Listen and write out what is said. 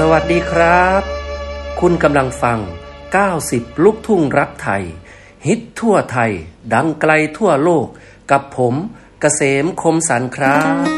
วัสดีครับคุณกำลังฟัง90ลูกทุ่งรักไทยฮิตทั่วไทยดังไกลทั่วโลกกับผมเกษมคมสรรครับ